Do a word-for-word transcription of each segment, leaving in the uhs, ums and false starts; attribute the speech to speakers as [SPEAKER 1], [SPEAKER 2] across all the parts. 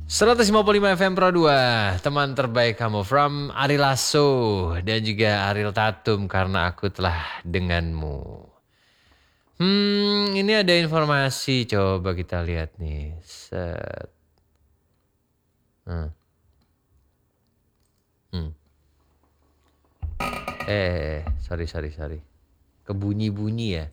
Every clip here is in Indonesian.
[SPEAKER 1] seratus lima puluh lima F M Pro dua, teman terbaik kamu from Ari Lasso dan juga Ariel Tatum karena aku telah denganmu. Hmm, ini ada informasi, coba kita lihat nih. Set. Hmm. Hmm. Eh, sorry, sorry, sorry. Kebunyi-bunyi ya.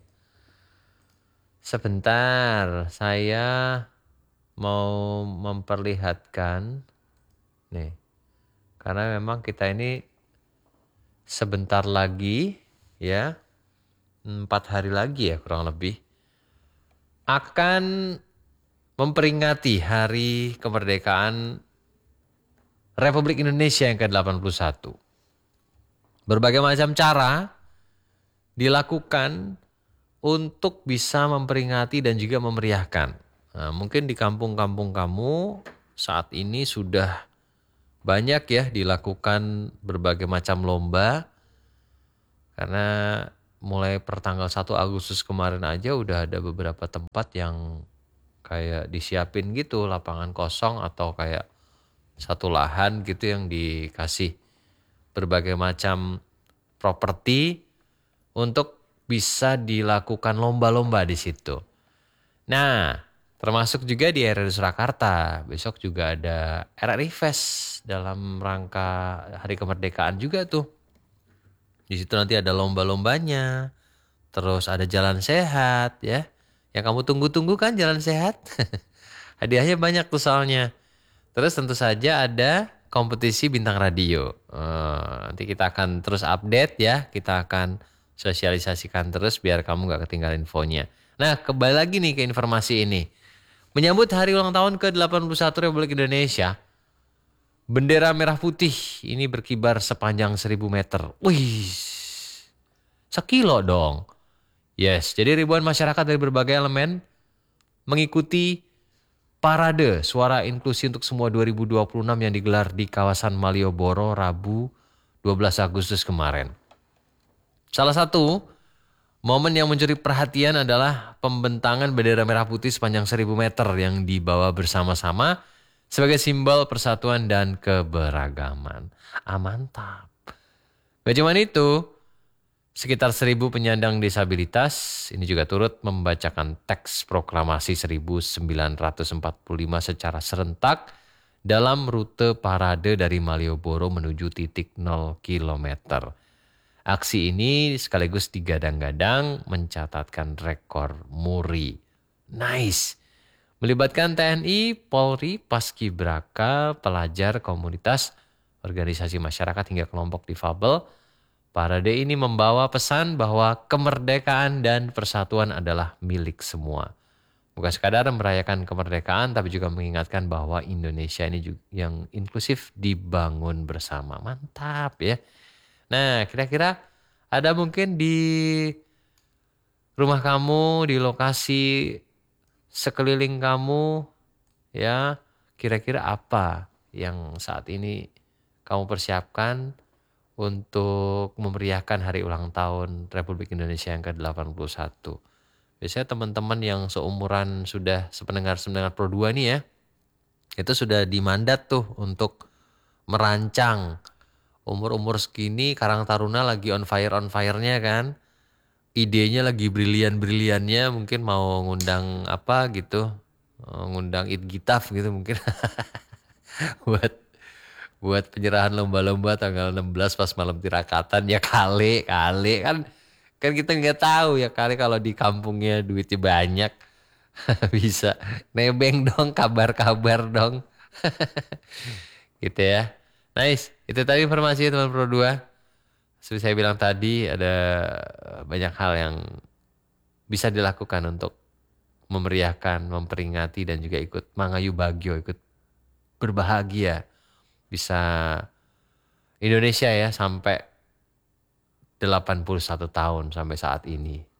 [SPEAKER 1] Sebentar, saya mau memperlihatkan nih. Karena memang kita ini sebentar lagi ya, empat hari lagi ya kurang lebih, akan memperingati hari kemerdekaan Republik Indonesia yang ke delapan puluh satu. Berbagai macam cara dilakukan untuk bisa memperingati dan juga memeriahkan. Nah, mungkin di kampung-kampung kamu saat ini sudah banyak ya dilakukan berbagai macam lomba. Karena mulai pertanggal satu Agustus kemarin aja udah ada beberapa tempat yang kayak disiapin gitu lapangan kosong atau kayak satu lahan gitu yang dikasih berbagai macam properti untuk bisa dilakukan lomba-lomba di situ. Nah, termasuk juga di R R I Surakarta. Besok juga ada R R I Fest dalam rangka Hari Kemerdekaan juga tuh. Di situ nanti ada lomba-lombanya. Terus ada jalan sehat ya. Yang kamu tunggu-tunggu kan jalan sehat? Hadiahnya banyak tuh soalnya. Terus tentu saja ada kompetisi bintang radio. Uh, nanti kita akan terus update ya. Kita akan sosialisasikan terus biar kamu gak ketinggalan infonya. Nah, kembali lagi nih ke informasi ini. Menyambut hari ulang tahun ke delapan puluh satu Republik Indonesia, bendera merah putih ini berkibar sepanjang seribu meter. Wih, sekilo dong. Yes, jadi ribuan masyarakat dari berbagai elemen mengikuti Parade Suara Inklusi untuk Semua dua ribu dua puluh enam yang digelar di kawasan Malioboro Rabu dua belas Agustus kemarin. Salah satu momen yang mencuri perhatian adalah pembentangan bendera merah putih sepanjang seribu meter yang dibawa bersama-sama sebagai simbol persatuan dan keberagaman. Ah, mantap. Gak cuma itu, sekitar seribu penyandang disabilitas ini juga turut membacakan teks proklamasi seribu sembilan ratus empat puluh lima secara serentak dalam rute parade dari Malioboro menuju titik nol kilometer. Aksi ini sekaligus digadang-gadang mencatatkan rekor muri. Nice. Melibatkan T N I, Polri, Paskibraka, pelajar, komunitas, organisasi masyarakat hingga kelompok difabel. Parade ini membawa pesan bahwa kemerdekaan dan persatuan adalah milik semua. Bukan sekadar merayakan kemerdekaan, tapi juga mengingatkan bahwa Indonesia ini juga yang inklusif dibangun bersama. Mantap ya. Nah, kira-kira ada mungkin di rumah kamu, di lokasi sekeliling kamu, ya, kira-kira apa yang saat ini kamu persiapkan untuk memeriahkan hari ulang tahun Republik Indonesia yang ke delapan puluh satu. Biasanya teman-teman yang seumuran sudah sependengar-sependengar Pro dua nih ya, itu sudah dimandat tuh untuk merancang. Umur-umur segini Karang Taruna lagi on fire-on fire-nya kan. Idenya lagi brilian-briliannya, mungkin mau ngundang apa gitu. Ngundang It Gitaf gitu mungkin. buat buat penyerahan lomba-lomba tanggal enam belas pas malam tirakatan ya kali kali kan kan kita nggak tahu ya kali kalau di kampungnya duitnya banyak bisa nebeng dong kabar-kabar dong gitu ya. Nice, itu tadi informasi teman Pro dua. Seperti saya bilang tadi ada banyak hal yang bisa dilakukan untuk memeriahkan, memperingati dan juga ikut mangayu bagyo, ikut berbahagia. Bisa Indonesia ya sampai delapan puluh satu tahun sampai saat ini.